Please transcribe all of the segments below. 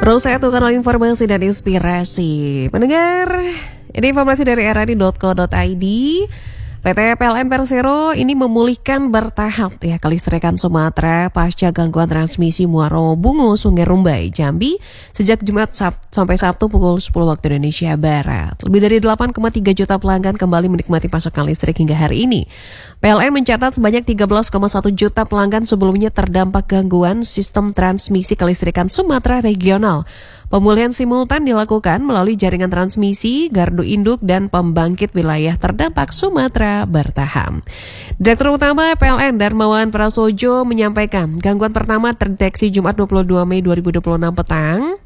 Terus saya tukar informasi dan inspirasi. Pendengar, ini informasi dari rri.co.id. PT PLN Persero ini memulihkan bertahap kelistrikan Sumatera pasca gangguan transmisi Muaro Bungo Sungai Rumbai, Jambi sejak Jumat sampai Sabtu pukul 10 waktu Indonesia Barat. Lebih dari 8,3 juta pelanggan kembali menikmati pasokan listrik hingga hari ini. PLN mencatat sebanyak 13,1 juta pelanggan sebelumnya terdampak gangguan sistem transmisi kelistrikan Sumatera regional. Pemulihan simultan dilakukan melalui jaringan transmisi, gardu induk, dan pembangkit wilayah terdampak Sumatera bertahap. Direktur Utama PLN Darmawan Prasojo menyampaikan gangguan pertama terdeteksi Jumat 22 Mei 2026 petang.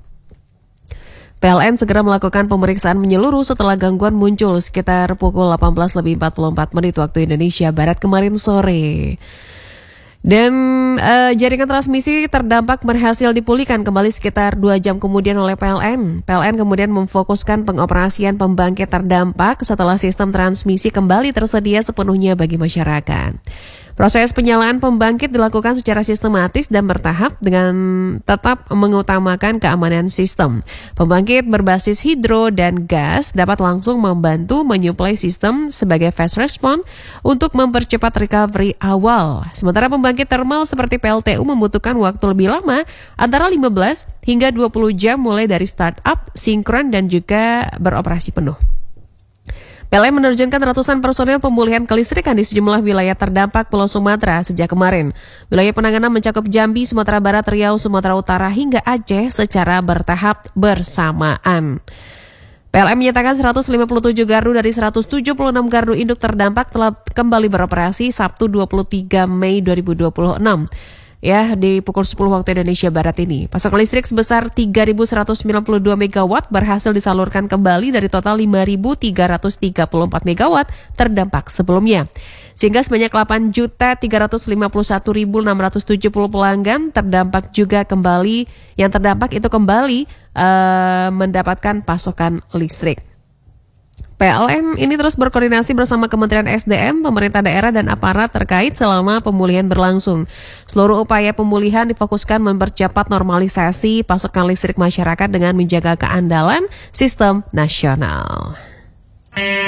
PLN segera melakukan pemeriksaan menyeluruh setelah gangguan muncul sekitar pukul 18.44 waktu Indonesia Barat kemarin sore. Dan jaringan transmisi terdampak berhasil dipulihkan kembali sekitar 2 jam kemudian oleh PLN. PLN kemudian memfokuskan pengoperasian pembangkit terdampak setelah sistem transmisi kembali tersedia sepenuhnya bagi masyarakat. Proses penyalaan pembangkit dilakukan secara sistematis dan bertahap dengan tetap mengutamakan keamanan sistem. Pembangkit berbasis hidro dan gas dapat langsung membantu menyuplai sistem sebagai fast response untuk mempercepat recovery awal. Sementara pembangkit thermal seperti PLTU membutuhkan waktu lebih lama antara 15 hingga 20 jam mulai dari startup, sinkron dan juga beroperasi penuh. PLN menerjunkan ratusan personel pemulihan kelistrikan di sejumlah wilayah terdampak Pulau Sumatera sejak kemarin. Wilayah penanganan mencakup Jambi, Sumatera Barat, Riau, Sumatera Utara hingga Aceh secara bertahap bersamaan. PLN menyatakan 157 gardu dari 176 gardu induk terdampak telah kembali beroperasi Sabtu 23 Mei 2026. Di pukul 10 waktu Indonesia Barat ini. Pasokan listrik sebesar 3.192 MW berhasil disalurkan kembali dari total 5.334 MW terdampak sebelumnya. Sehingga sebanyak 8.351.670 pelanggan terdampak juga kembali, yang terdampak itu kembali mendapatkan pasokan listrik. PLN ini terus berkoordinasi bersama Kementerian SDM, pemerintah daerah dan aparat terkait selama pemulihan berlangsung. Seluruh upaya pemulihan difokuskan mempercepat normalisasi pasokan listrik masyarakat dengan menjaga keandalan sistem nasional.